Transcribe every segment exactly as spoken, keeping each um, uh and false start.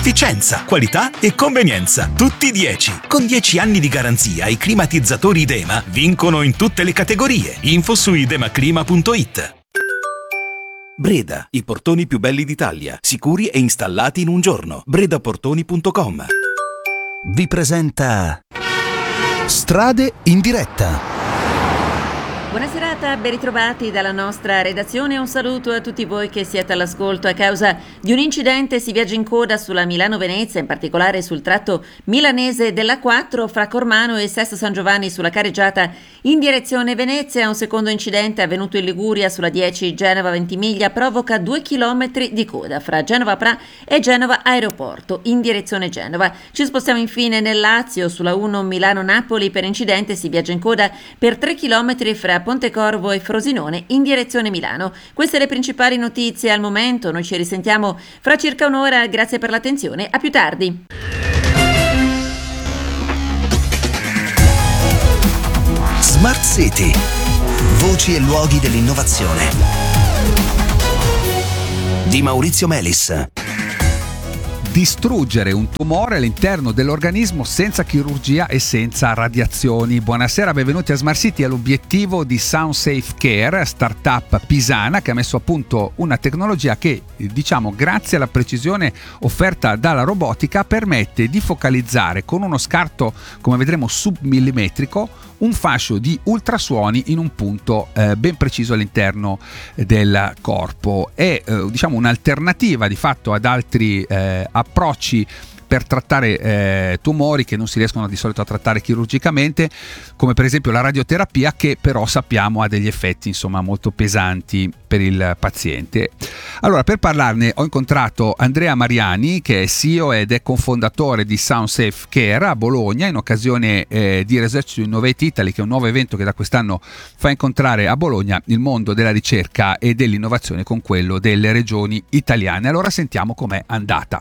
efficienza, qualità e convenienza. Tutti dieci. Con dieci anni di garanzia i climatizzatori Idema vincono in tutte le categorie. Info su idemaclima punto it. Breda, i portoni più belli d'Italia, sicuri e installati in un giorno. bredaportoni punto com vi presenta Strade in diretta. Buona serata, ben ritrovati dalla nostra redazione. Un saluto a tutti voi che siete all'ascolto. A causa di un incidente si viaggia in coda sulla Milano-Venezia, in particolare sul tratto milanese della quattro fra Cormano e Sesto San Giovanni sulla carreggiata in direzione Venezia. Un secondo incidente avvenuto in Liguria sulla dieci Genova-Ventimiglia provoca due chilometri di coda fra Genova Pra e Genova Aeroporto in direzione Genova. Ci spostiamo infine nel Lazio sulla uno Milano-Napoli. Per incidente si viaggia in coda per tre chilometri fra Pontecorvo e Frosinone in direzione Milano. Queste le principali notizie al momento. Noi ci risentiamo fra circa un'ora. Grazie per l'attenzione. A più tardi. Smart City. Voci e luoghi dell'innovazione. Di Maurizio Melis. Distruggere un tumore all'interno dell'organismo senza chirurgia e senza radiazioni. Buonasera, benvenuti a Smart City. È l'obiettivo di SoundSafe Care, startup pisana che ha messo a punto una tecnologia che, diciamo, grazie alla precisione offerta dalla robotica, permette di focalizzare con uno scarto, come vedremo, submillimetrico, un fascio di ultrasuoni in un punto eh, ben preciso all'interno del corpo. È eh, diciamo un'alternativa di fatto ad altri eh, approcci per trattare eh, tumori che non si riescono di solito a trattare chirurgicamente, come per esempio la radioterapia, che però sappiamo ha degli effetti insomma molto pesanti per il paziente. Allora, per parlarne ho incontrato Andrea Mariani, che è C E O ed è cofondatore di SoundSafe Care a Bologna, in occasione eh, di Research to Innovate Italy, che è un nuovo evento che da quest'anno fa incontrare a Bologna il mondo della ricerca e dell'innovazione con quello delle regioni italiane. Allora sentiamo com'è andata.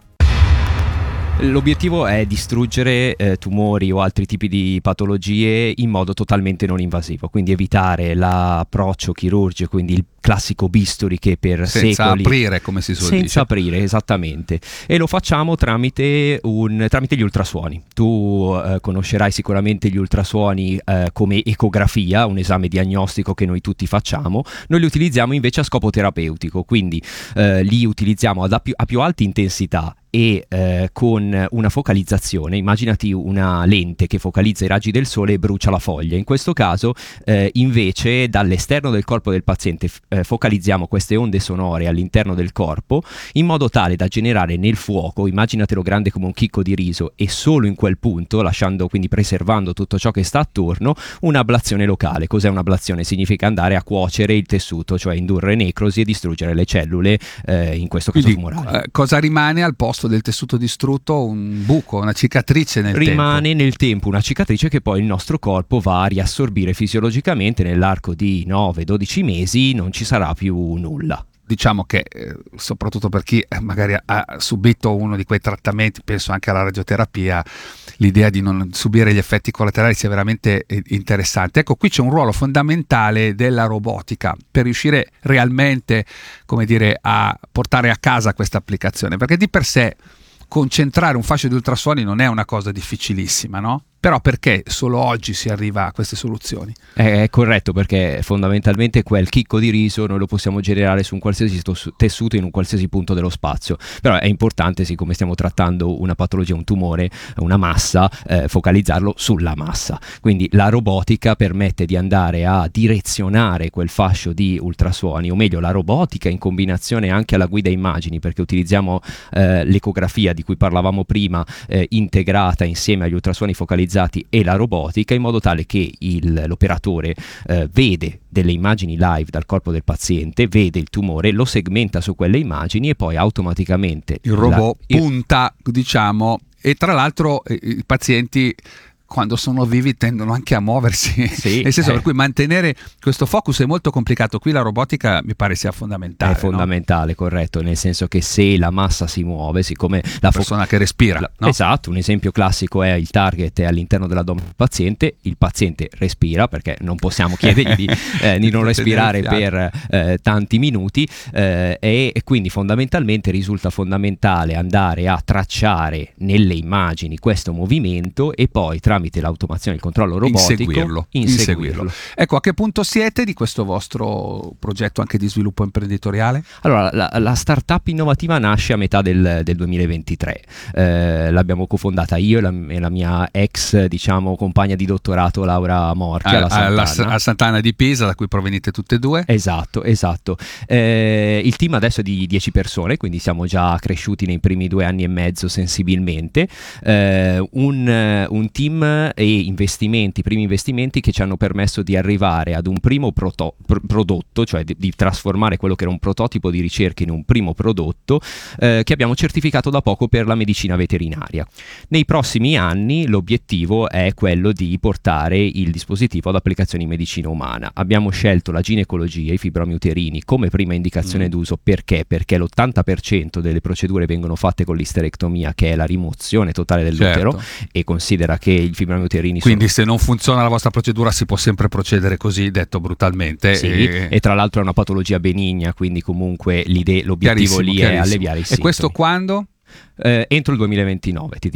L'obiettivo è distruggere eh, tumori o altri tipi di patologie in modo totalmente non invasivo, quindi evitare l'approccio chirurgico, quindi il classico bisturi che per senza secoli aprire, come si suol dire. Senza aprire, esattamente. E lo facciamo tramite, un, tramite gli ultrasuoni. Tu eh, conoscerai sicuramente gli ultrasuoni eh, come ecografia, un esame diagnostico che noi tutti facciamo. Noi li utilizziamo invece a scopo terapeutico, quindi eh, li utilizziamo ad, a, più, a più alta intensità e eh, con una focalizzazione. Immaginati una lente che focalizza i raggi del sole e brucia la foglia. In questo caso eh, invece dall'esterno del corpo del paziente eh, focalizziamo queste onde sonore all'interno del corpo in modo tale da generare nel fuoco, immaginatelo grande come un chicco di riso, e solo in quel punto, lasciando quindi preservando tutto ciò che sta attorno, un'ablazione locale. Cos'è un'ablazione? Significa andare a cuocere il tessuto, cioè indurre necrosi e distruggere le cellule, eh, in questo caso quindi, tumorali. Eh, cosa rimane al posto del tessuto distrutto? Un buco, una cicatrice nel rimane tempo. Rimane nel tempo una cicatrice che poi il nostro corpo va a riassorbire fisiologicamente. Nell'arco di nove dodici mesi non ci sarà più nulla. Diciamo che eh, soprattutto per chi eh, magari ha, ha subito uno di quei trattamenti, penso anche alla radioterapia, l'idea di non subire gli effetti collaterali sia veramente eh, interessante. Ecco, qui c'è un ruolo fondamentale della robotica per riuscire realmente, come dire, a portare a casa questa applicazione, perché di per sé concentrare un fascio di ultrasuoni non è una cosa difficilissima, no? Però perché solo oggi si arriva a queste soluzioni? È, è corretto, perché fondamentalmente quel chicco di riso noi lo possiamo generare su un qualsiasi tessuto in un qualsiasi punto dello spazio. Però è importante, siccome stiamo trattando una patologia, un tumore, una massa, eh, focalizzarlo sulla massa. Quindi la robotica permette di andare a direzionare quel fascio di ultrasuoni, o meglio la robotica in combinazione anche alla guida immagini, perché utilizziamo eh, l'ecografia di cui parlavamo prima, eh, integrata insieme agli ultrasuoni focalizzati e la robotica, in modo tale che il, l'operatore eh, vede delle immagini live dal corpo del paziente, vede il tumore, lo segmenta su quelle immagini e poi automaticamente il robot la, il, punta, diciamo, e tra l'altro eh, i pazienti quando sono vivi tendono anche a muoversi, sì, nel senso eh. per cui mantenere questo focus è molto complicato. Qui la robotica mi pare sia fondamentale. È fondamentale, no? Corretto, nel senso che se la massa si muove, siccome la persona fo- che respira, la, no? Esatto, un esempio classico è il target è all'interno dell'addome del paziente, il paziente respira perché non possiamo chiedergli di, eh, di non respirare per eh, tanti minuti eh, e, e quindi fondamentalmente risulta fondamentale andare a tracciare nelle immagini questo movimento e poi tramite l'automazione e il controllo robotico inseguirlo, inseguirlo. inseguirlo. Ecco, a che punto siete di questo vostro progetto anche di sviluppo imprenditoriale? Allora, la, la startup innovativa nasce a metà del, del duemilaventitré, eh, l'abbiamo cofondata io e la, e la mia ex, diciamo, compagna di dottorato Laura Morchia, alla Sant'Anna. a Sant'Anna di Pisa, da cui provenite tutte e due. Esatto, esatto. Eh, il team adesso è di dieci persone, quindi siamo già cresciuti nei primi due anni e mezzo sensibilmente, eh, un, un team e investimenti, primi investimenti che ci hanno permesso di arrivare ad un primo proto- pr- prodotto, cioè di, di trasformare quello che era un prototipo di ricerca in un primo prodotto eh, che abbiamo certificato da poco per la medicina veterinaria. Nei prossimi anni l'obiettivo è quello di portare il dispositivo ad applicazioni in medicina umana. Abbiamo scelto la ginecologia, i fibromi uterini come prima indicazione mm. d'uso. Perché? Perché l'ottanta per cento delle procedure vengono fatte con l'isterectomia, che è la rimozione totale dell'utero, certo. E considera che i fibromi uterini quindi sono... se non funziona la vostra procedura si può sempre procedere così, detto brutalmente. Sì, e... e tra l'altro è una patologia benigna, quindi comunque l'idea, l'obiettivo lì è alleviare i sintomi. E questo quando? Eh, entro il duemilaventinove, ti